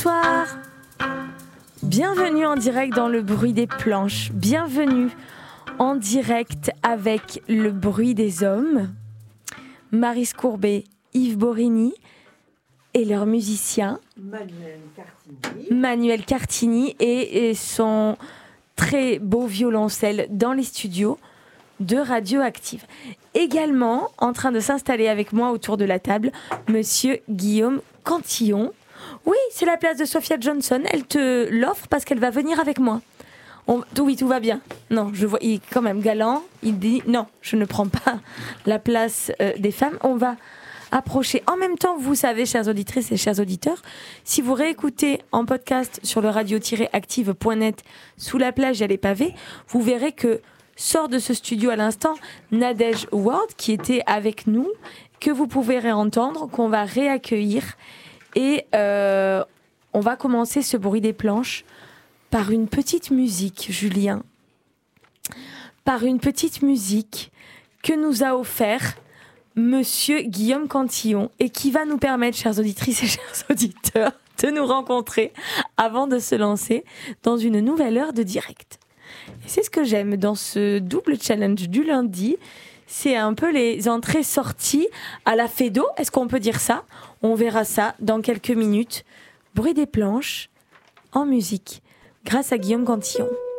Bonsoir. Bienvenue en direct dans le bruit des planches. Bienvenue en direct avec le bruit des hommes. Maryse Courbet, Yves Borini et leurs musiciens Manuel Cartini et son très beau violoncelle dans les studios de Radioactive. Également en train de s'installer avec moi autour de la table, monsieur Guillaume Cantillon. Oui, c'est la place de Sophia Johnson. Elle te l'offre parce qu'elle va venir avec moi. Oui, tout va bien. Non, je vois, il est quand même galant. Il dit non, je ne prends pas la place des femmes. On va approcher. En même temps, vous savez, chères auditrices et chers auditeurs, si vous réécoutez en podcast sur le radio-active.net sous la plage, il y a les pavés, vous verrez que sort de ce studio à l'instant Nadège Ward qui était avec nous, que vous pouvez réentendre, qu'on va réaccueillir. Et on va commencer ce bruit des planches par une petite musique, Julien. Par une petite musique que nous a offert monsieur Guillaume Cantillon et qui va nous permettre, chères auditrices et chers auditeurs, de nous rencontrer avant de se lancer dans une nouvelle heure de direct. Et c'est ce que j'aime dans ce double challenge du lundi. C'est un peu les entrées-sorties à la Fédo. Est-ce qu'on peut dire ça ? On verra ça dans quelques minutes. Bruit des planches en musique, grâce à Guillaume Cantillon.